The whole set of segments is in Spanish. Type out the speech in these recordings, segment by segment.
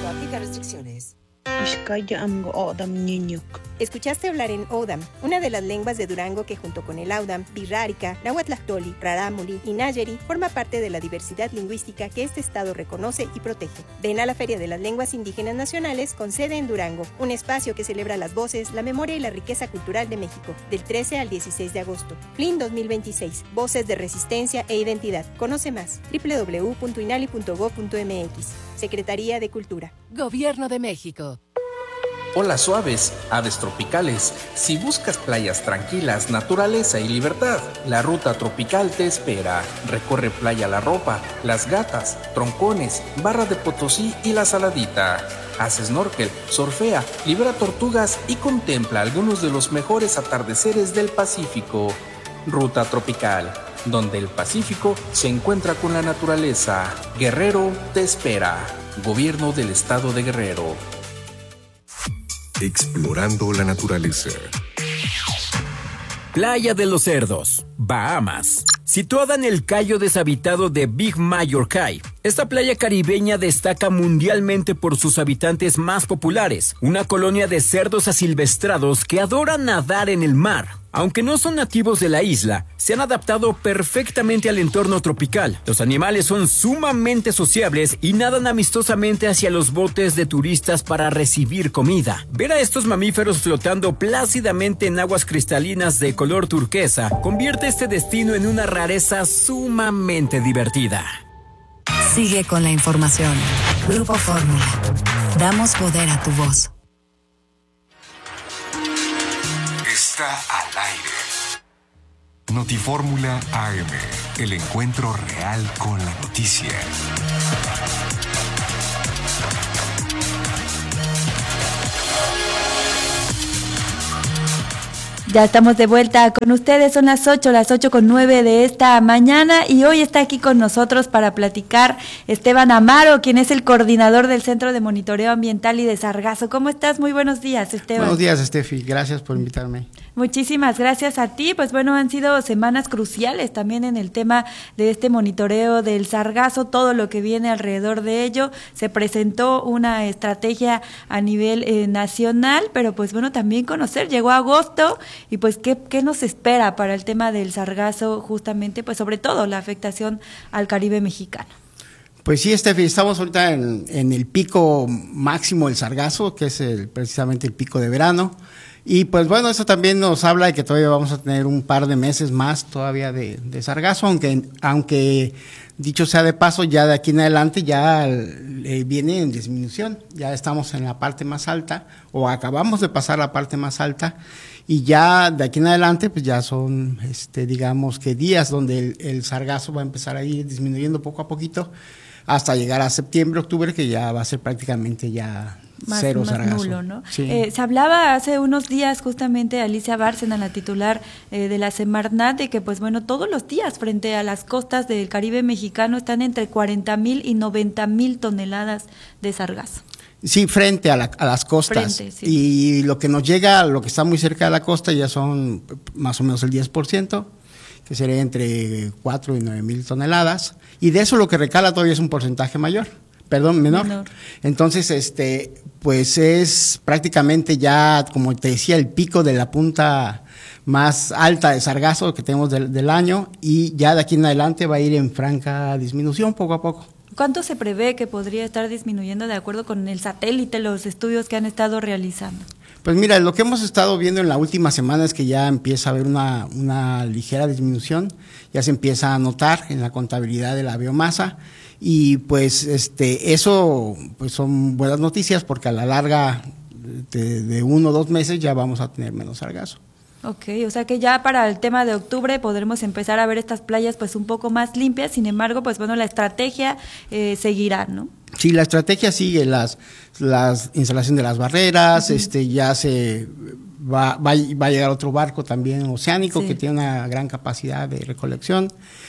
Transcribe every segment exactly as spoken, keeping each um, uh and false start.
Aplica restricciones. Escuchaste hablar en Odam, una de las lenguas de Durango que junto con el Audam, Birrárica, Nahuatlactoli, Rarámuri y Nayeri forma parte de la diversidad lingüística que este estado reconoce y protege. Ven a la Feria de las Lenguas Indígenas Nacionales con sede en Durango, un espacio que celebra las voces, la memoria y la riqueza cultural de México, del trece al dieciséis de agosto. F L I N dos mil veintiséis, Voces de Resistencia e Identidad. Conoce más, doble u doble u doble u punto inali punto gob punto eme equis. Secretaría de Cultura. Gobierno de México. Olas suaves, aves tropicales. Si buscas playas tranquilas, naturaleza y libertad, la ruta tropical te espera. Recorre Playa La Ropa, Las Gatas, Troncones, Barra de Potosí y La Saladita. Haz snorkel, surfea, libera tortugas y contempla algunos de los mejores atardeceres del Pacífico. Ruta tropical, donde el Pacífico se encuentra con la naturaleza. Guerrero te espera. Gobierno del Estado de Guerrero. Explorando la naturaleza. Playa de los Cerdos, Bahamas. Situada en el cayo deshabitado de Big Major Cay, esta playa caribeña destaca mundialmente por sus habitantes más populares, una colonia de cerdos asilvestrados que adoran nadar en el mar. Aunque no son nativos de la isla, se han adaptado perfectamente al entorno tropical. Los animales son sumamente sociables y nadan amistosamente hacia los botes de turistas para recibir comida. Ver a estos mamíferos flotando plácidamente en aguas cristalinas de color turquesa convierte este destino en una rareza sumamente divertida. Sigue con la información. Grupo Fórmula. Damos poder a tu voz. Está al aire. Notifórmula A M, el encuentro real con la noticia. Ya estamos de vuelta con ustedes, son las ocho, las ocho con nueve de esta mañana y hoy está aquí con nosotros para platicar Esteban Amaro, quien es el coordinador del Centro de Monitoreo Ambiental y de Sargazo. ¿Cómo estás? Muy buenos días, Esteban. Buenos días, Estefi, gracias por invitarme. Muchísimas gracias a ti, pues bueno, han sido semanas cruciales también en el tema de este monitoreo del sargazo, todo lo que viene alrededor de ello. Se presentó una estrategia a nivel eh, nacional, pero pues bueno, también conocer, llegó agosto y pues ¿qué, qué nos espera para el tema del sargazo justamente, pues sobre todo la afectación al Caribe mexicano? Pues sí, Estefi, estamos ahorita en, en el pico máximo del sargazo, que es el, precisamente el pico de verano. Y pues bueno, eso también nos habla de que todavía vamos a tener un par de meses más todavía de, de sargazo, aunque, aunque dicho sea de paso, ya de aquí en adelante ya eh, viene en disminución, ya estamos en la parte más alta o acabamos de pasar la parte más alta y ya de aquí en adelante pues ya son, este, digamos que días donde el, el sargazo va a empezar a ir disminuyendo poco a poquito hasta llegar a septiembre, octubre, que ya va a ser prácticamente ya Más, cero más sargazo. nulo, ¿no? Sí. Eh, se hablaba hace unos días justamente Alicia Bárcena, la titular eh, de la Semarnat, de que pues bueno, todos los días frente a las costas del Caribe mexicano están entre cuarenta mil y noventa mil toneladas de sargazo. Sí, frente a, la, a las costas. Frente, sí. Y lo que nos llega, lo que está muy cerca de la costa ya son más o menos el diez por ciento, que sería entre cuatro y nueve mil toneladas. Y de eso lo que recala todavía es un porcentaje mayor. Perdón, menor. menor. Entonces, este, pues es prácticamente ya, como te decía, el pico de la punta más alta de sargazo que tenemos del, del año y ya de aquí en adelante va a ir en franca disminución poco a poco. ¿Cuánto se prevé que podría estar disminuyendo de acuerdo con el satélite, los estudios que han estado realizando? Pues mira, lo que hemos estado viendo en la última semana es que ya empieza a haber una, una ligera disminución, ya se empieza a notar en la contabilidad de la biomasa. Y pues este eso pues son buenas noticias porque a la larga de, de uno o dos meses ya vamos a tener menos sargazo. Ok, o sea que ya para el tema de octubre podremos empezar a ver estas playas pues un poco más limpias, sin embargo pues bueno, la estrategia eh, seguirá, ¿no? Sí, la estrategia sigue, las las instalación de las barreras, uh-huh. este ya se va, va, va a llegar otro barco también oceánico sí. que tiene una gran capacidad de recolección.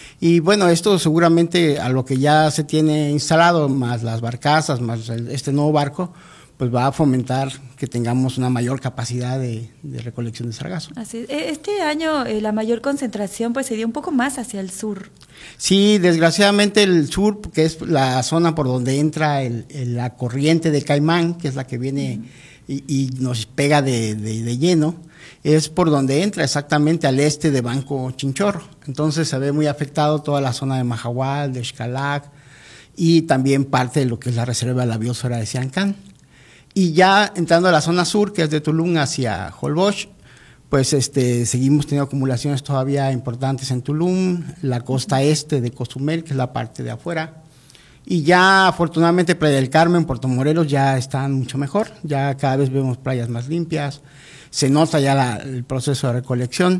Y bueno, esto seguramente a lo que ya se tiene instalado, más las barcazas, más el, este nuevo barco, pues va a fomentar que tengamos una mayor capacidad de, de recolección de sargazo. Así es. Este año eh, la mayor concentración pues se dio un poco más hacia el sur. Sí, desgraciadamente el sur, que es la zona por donde entra el, el, la corriente de Caimán, que es la que viene uh-huh. y, y nos pega de, de, de lleno, es por donde entra exactamente al este de Banco Chinchorro. Entonces se ve muy afectado toda la zona de Mahahual, de Xcalac y también parte de lo que es la reserva de la biosfera de Siancán. Y ya entrando a la zona sur, que es de Tulum hacia Holbox, pues este, seguimos teniendo acumulaciones todavía importantes en Tulum, la costa este de Cozumel, que es la parte de afuera. Y ya afortunadamente Playa del Carmen, Puerto Morelos ya están mucho mejor, ya cada vez vemos playas más limpias, se nota ya la, el proceso de recolección.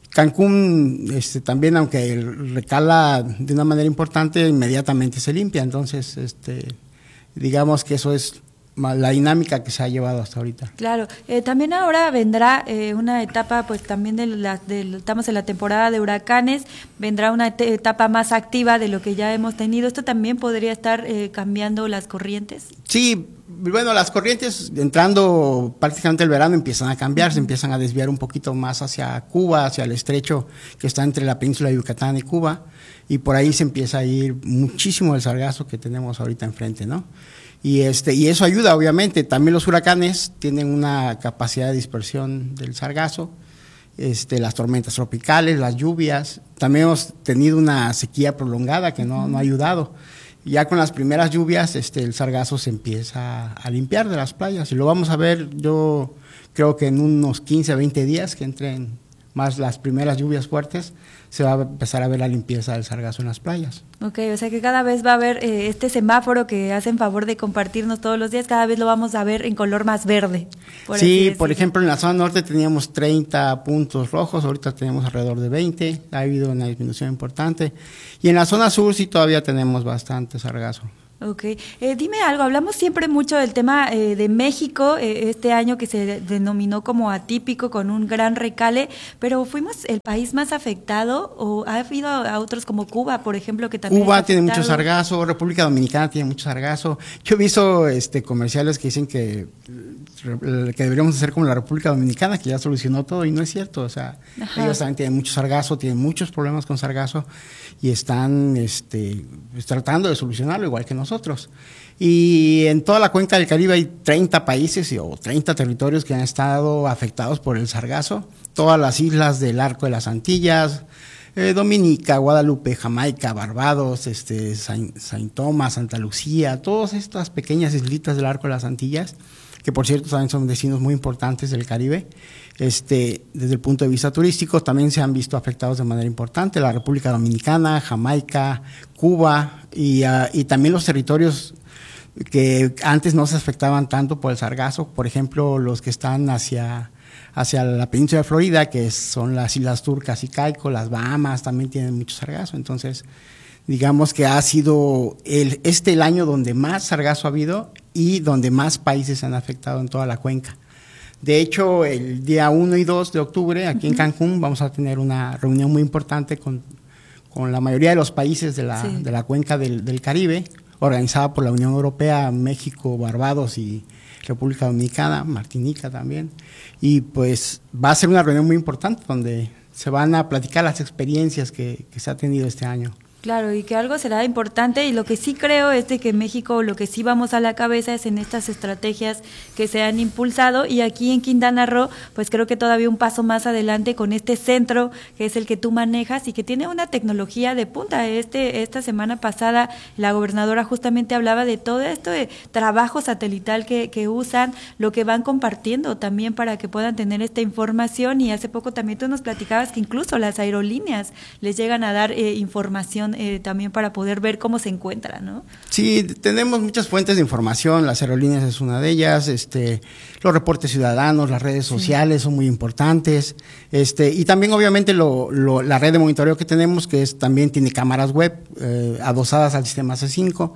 Cancún este, también, aunque recala de una manera importante, inmediatamente se limpia, entonces este, digamos que eso es la dinámica que se ha llevado hasta ahorita. Claro, eh, también ahora vendrá eh, una etapa, pues también de la, de, estamos en la temporada de huracanes, vendrá una te, etapa más activa de lo que ya hemos tenido. ¿Esto también podría estar eh, cambiando las corrientes? Sí, bueno, las corrientes entrando prácticamente el verano empiezan a cambiar, uh-huh. se empiezan a desviar un poquito más hacia Cuba, hacia el estrecho que está entre la península de Yucatán y Cuba, y por ahí se empieza a ir muchísimo el sargazo que tenemos ahorita enfrente, ¿no? Y este y eso ayuda, obviamente. También los huracanes tienen una capacidad de dispersión del sargazo, este, las tormentas tropicales, las lluvias. También hemos tenido una sequía prolongada que no, no ha ayudado. Ya con las primeras lluvias, este, el sargazo se empieza a limpiar de las playas. Y lo vamos a ver, yo creo que en unos quince a veinte días que entren más las primeras lluvias fuertes, se va a empezar a ver la limpieza del sargazo en las playas. Ok, o sea que cada vez va a haber eh, este semáforo que hacen favor de compartirnos todos los días, cada vez lo vamos a ver en color más verde. Por sí, por ejemplo, en la zona norte teníamos treinta puntos rojos, ahorita tenemos alrededor de veinte, ha habido una disminución importante. Y en la zona sur sí todavía tenemos bastante sargazo. Ok, eh, dime algo, hablamos siempre mucho del tema eh, de México, eh, este año que se denominó como atípico con un gran recale, pero ¿fuimos el país más afectado o ha habido a otros como Cuba, por ejemplo, que también Cuba tiene mucho sargazo, República Dominicana tiene mucho sargazo? Yo he visto este, comerciales que dicen que, que deberíamos hacer como la República Dominicana, que ya solucionó todo, y no es cierto, o sea, Ajá. ellos también tienen mucho sargazo, tienen muchos problemas con sargazo y están este, pues, tratando de solucionarlo igual que nosotros. Nosotros. Y en toda la cuenca del Caribe hay treinta países o treinta territorios que han estado afectados por el sargazo. Todas las islas del Arco de las Antillas, eh, Dominica, Guadalupe, Jamaica, Barbados, este, Saint, Saint Thomas, Santa Lucía, todas estas pequeñas islitas del Arco de las Antillas, que por cierto también son destinos muy importantes del Caribe. Este, desde el punto de vista turístico también se han visto afectados de manera importante, la República Dominicana, Jamaica, Cuba y, uh, y también los territorios que antes no se afectaban tanto por el sargazo, por ejemplo los que están hacia, hacia la península de Florida, que son las Islas Turcas y Caico, las Bahamas también tienen mucho sargazo. Entonces digamos que ha sido el, este el año donde más sargazo ha habido y donde más países se han afectado en toda la cuenca. De hecho, el día uno y dos de octubre, aquí uh-huh. en Cancún, vamos a tener una reunión muy importante con, con la mayoría de los países de la, sí. de la cuenca del, del Caribe, organizada por la Unión Europea, México, Barbados y República Dominicana, Martinica también. Y pues va a ser una reunión muy importante donde se van a platicar las experiencias que, que se ha tenido este año. Claro, y que algo será importante, y lo que sí creo es de que México, lo que sí vamos a la cabeza es en estas estrategias que se han impulsado, y aquí en Quintana Roo, pues creo que todavía un paso más adelante con este centro, que es el que tú manejas, y que tiene una tecnología de punta. Este Esta semana pasada, la gobernadora justamente hablaba de todo esto de trabajo satelital que, que usan, lo que van compartiendo también para que puedan tener esta información, y hace poco también tú nos platicabas que incluso las aerolíneas les llegan a dar eh, información Eh, también para poder ver cómo se encuentra, ¿no? Sí, tenemos muchas fuentes de información, las aerolíneas es una de ellas, este, los reportes ciudadanos, las redes sociales sí. son muy importantes, este, y también obviamente lo, lo, la red de monitoreo que tenemos, que es, también tiene cámaras web eh, adosadas al sistema C cinco,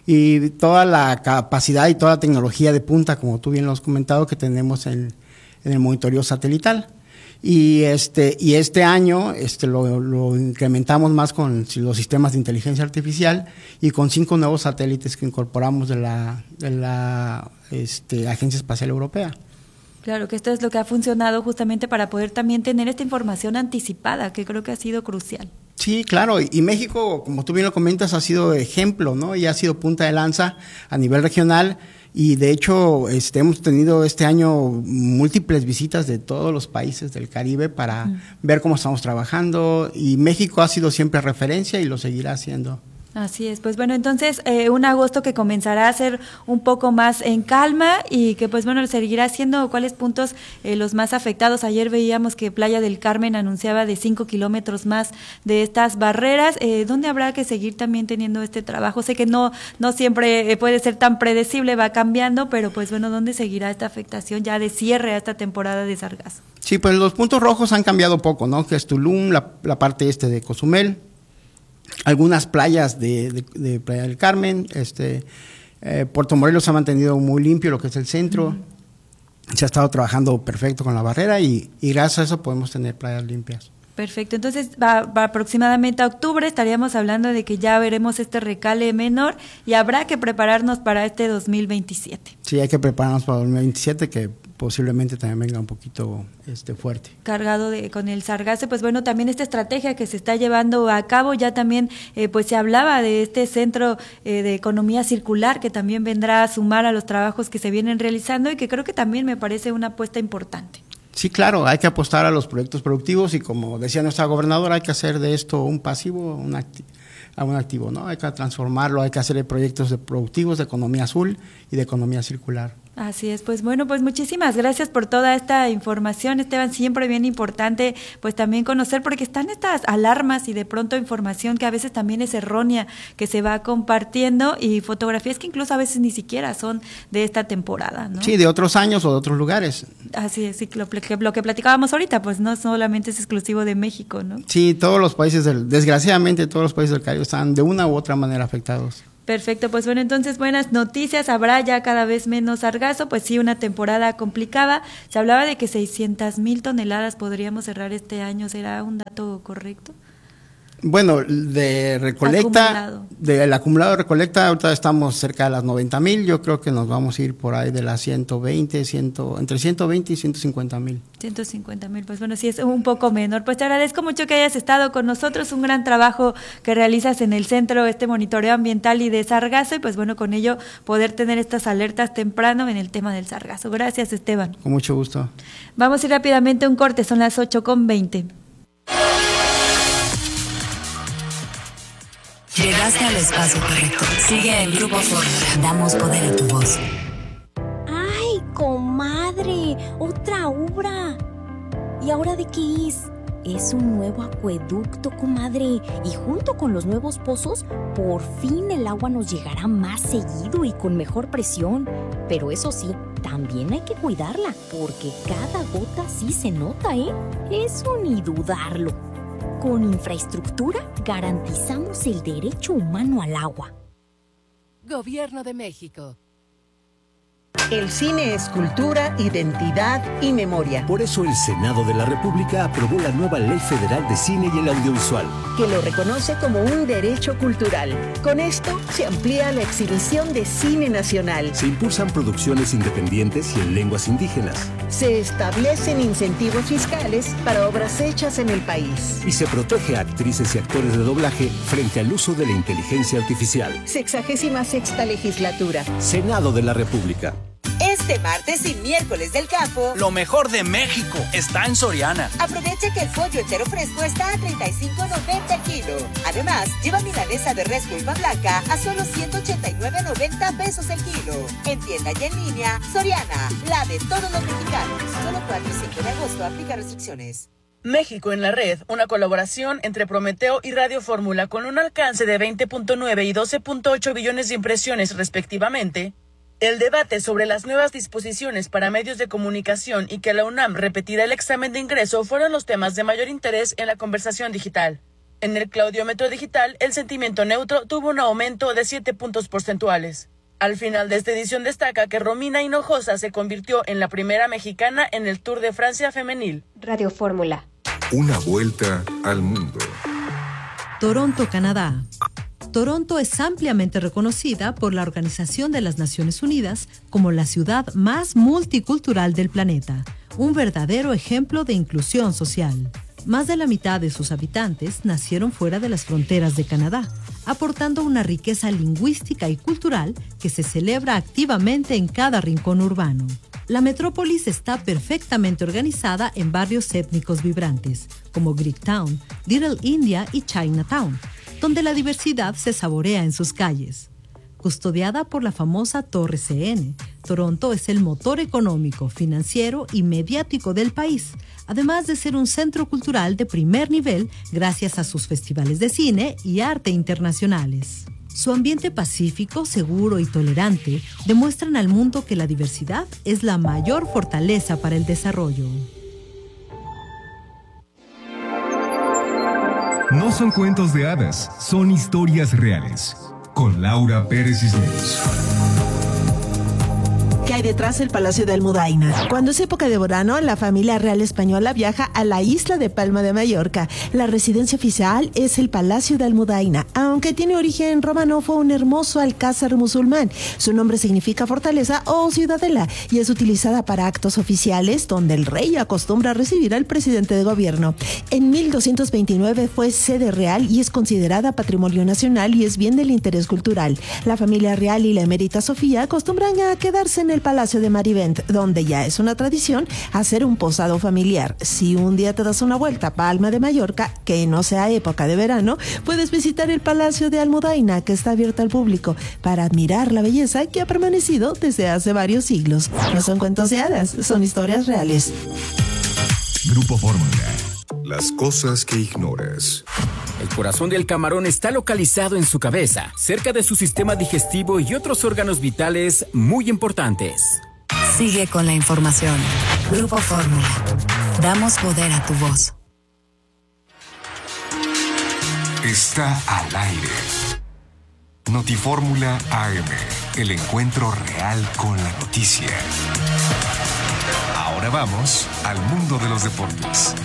y toda la capacidad y toda la tecnología de punta, como tú bien lo has comentado, que tenemos en, en el monitoreo satelital. Y este, y este año este, lo, lo incrementamos más con los sistemas de inteligencia artificial y con cinco nuevos satélites que incorporamos de la, de la este, Agencia Espacial Europea. Claro, que esto es lo que ha funcionado justamente para poder también tener esta información anticipada, que creo que ha sido crucial. Sí, claro, y México, como tú bien lo comentas, ha sido ejemplo, ¿no? Y ha sido punta de lanza a nivel regional. Y de hecho este, hemos tenido este año múltiples visitas de todos los países del Caribe para uh-huh. ver cómo estamos trabajando, y México ha sido siempre referencia y lo seguirá siendo. Así es, pues bueno, entonces eh, un agosto que comenzará a ser un poco más en calma y que pues bueno, seguirá siendo cuáles puntos eh, los más afectados. Ayer veíamos que Playa del Carmen anunciaba de cinco kilómetros más de estas barreras. Eh, ¿Dónde habrá que seguir también teniendo este trabajo? Sé que no, no siempre eh, puede ser tan predecible, va cambiando, pero pues bueno, ¿dónde seguirá esta afectación ya de cierre a esta temporada de sargazo? Sí, pues los puntos rojos han cambiado poco, ¿no? Que es Tulum, la, la parte este de Cozumel, algunas playas de, de, de Playa del Carmen, este, eh, Puerto Morelos se ha mantenido muy limpio, lo que es el centro, uh-huh. se ha estado trabajando perfecto con la barrera y, y gracias a eso podemos tener playas limpias. Perfecto, entonces va, va aproximadamente a octubre estaríamos hablando de que ya veremos este recale menor y habrá que prepararnos para este dos mil veintisiete. Sí, hay que prepararnos para dos mil veintisiete, que posiblemente también venga un poquito este fuerte. Cargado de con el sargazo, pues bueno, también esta estrategia que se está llevando a cabo, ya también eh, pues se hablaba de este centro eh, de economía circular que también vendrá a sumar a los trabajos que se vienen realizando y que creo que también me parece una apuesta importante. Sí, claro, hay que apostar a los proyectos productivos y como decía nuestra gobernadora, hay que hacer de esto un pasivo un acti- a un activo, ¿no? Hay que transformarlo, hay que hacer proyectos de productivos de economía azul y de economía circular. Así es, pues bueno, pues muchísimas gracias por toda esta información, Esteban, siempre bien importante pues también conocer, porque están estas alarmas y de pronto información que a veces también es errónea, que se va compartiendo y fotografías que incluso a veces ni siquiera son de esta temporada, ¿no? Sí, de otros años o de otros lugares. Así es, sí, lo, lo que platicábamos ahorita, pues no solamente es exclusivo de México, ¿no? Sí, todos los países, del, desgraciadamente todos los países del Caribe están de una u otra manera afectados. Perfecto, pues bueno, entonces buenas noticias, habrá ya cada vez menos sargazo, pues sí, una temporada complicada, se hablaba de que seiscientas mil toneladas podríamos cerrar este año, ¿será un dato correcto? Bueno, de recolecta, acumulado. del acumulado de recolecta, ahorita estamos cerca de las noventa mil, yo creo que nos vamos a ir por ahí de las ciento veinte, cien, entre ciento veinte y ciento cincuenta mil. ciento cincuenta mil, pues bueno, sí es un poco menor. Pues te agradezco mucho que hayas estado con nosotros, un gran trabajo que realizas en el centro, este monitoreo ambiental y de sargazo, y pues bueno, con ello poder tener estas alertas temprano en el tema del sargazo. Gracias, Esteban. Con mucho gusto. Vamos a ir rápidamente a un corte, son las ocho con veinte. Llegaste al espacio correcto. Sigue en Grupo Fórmula. Damos poder a tu voz. ¡Ay, comadre! ¡Otra obra! ¿Y ahora de qué es? Es un nuevo acueducto, comadre. Y junto con los nuevos pozos, por fin el agua nos llegará más seguido y con mejor presión. Pero eso sí, también hay que cuidarla, porque cada gota sí se nota, ¿eh? Eso ni dudarlo. Con infraestructura garantizamos el derecho humano al agua. Gobierno de México. El cine es cultura, identidad y memoria. Por eso el Senado de la República aprobó la nueva Ley Federal de Cine y el Audiovisual, que lo reconoce como un derecho cultural. Con esto se amplía la exhibición de cine nacional. Se impulsan producciones independientes y en lenguas indígenas. Se establecen incentivos fiscales para obras hechas en el país. Y se protege a actrices y actores de doblaje frente al uso de la inteligencia artificial. Sexagésima sexta legislatura. Senado de la República. Este martes y miércoles del campo, lo mejor de México está en Soriana. Aprovecha que el pollo entero fresco está a treinta y cinco noventa el kilo. Además, lleva milanesa de res pulpa blanca a solo ciento ochenta y nueve noventa pesos el kilo. En tienda y en línea, Soriana, la de todos los mexicanos. Solo cuatro y cinco de agosto, aplica restricciones. México en la red, una colaboración entre Prometeo y Radio Fórmula con un alcance de veinte punto nueve y doce punto ocho billones de impresiones respectivamente. El debate sobre las nuevas disposiciones para medios de comunicación y que la UNAM repetirá el examen de ingreso fueron los temas de mayor interés en la conversación digital. En el claudiómetro digital, el sentimiento neutro tuvo un aumento de siete puntos porcentuales. Al final de esta edición destaca que Romina Hinojosa se convirtió en la primera mexicana en el Tour de Francia femenil. Radio Fórmula. Una vuelta al mundo. Toronto, Canadá. Toronto es ampliamente reconocida por la Organización de las Naciones Unidas como la ciudad más multicultural del planeta, un verdadero ejemplo de inclusión social. Más de la mitad de sus habitantes nacieron fuera de las fronteras de Canadá, aportando una riqueza lingüística y cultural que se celebra activamente en cada rincón urbano. La metrópolis está perfectamente organizada en barrios étnicos vibrantes, como Greektown, Little India y Chinatown, donde la diversidad se saborea en sus calles. Custodiada por la famosa Torre C N, Toronto es el motor económico, financiero y mediático del país, además de ser un centro cultural de primer nivel gracias a sus festivales de cine y arte internacionales. Su ambiente pacífico, seguro y tolerante demuestran al mundo que la diversidad es la mayor fortaleza para el desarrollo. No son cuentos de hadas, son historias reales. Con Laura Pérez Cisneros. ¿Qué hay detrás del Palacio de Almudaina? Cuando es época de verano, la familia real española viaja a la isla de Palma de Mallorca. La residencia oficial es el Palacio de Almudaina, aunque tiene origen romano, fue un hermoso alcázar musulmán. Su nombre significa fortaleza o ciudadela y es utilizada para actos oficiales donde el rey acostumbra a recibir al presidente de gobierno. En mil doscientos veintinueve fue sede real y es considerada patrimonio nacional y es bien del interés cultural. La familia real y la emérita Sofía acostumbran a quedarse en el Palacio de Marivent, donde ya es una tradición hacer un posado familiar. Si un día te das una vuelta a Palma de Mallorca, que no sea época de verano, puedes visitar el Palacio de Almudaina, que está abierto al público, para admirar la belleza que ha permanecido desde hace varios siglos. No son cuentos de hadas, son historias reales. Grupo Fórmula. Las cosas que ignoras. El corazón del camarón está localizado en su cabeza, cerca de su sistema digestivo y otros órganos vitales muy importantes. Sigue con la información. Grupo Fórmula. Damos poder a tu voz. Está al aire. Notifórmula A M. El encuentro real con la noticia. Ahora vamos al mundo de los deportes.